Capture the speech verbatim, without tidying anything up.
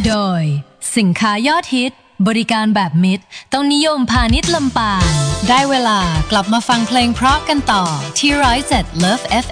โดยสินค้ายอดฮิตบริการแบบมิตรต้องนิยมพาณิชย์ลำปางได้เวลากลับมาฟังเพลงเพราะกันต่อที่ร้อยเจ็ด Love เอฟ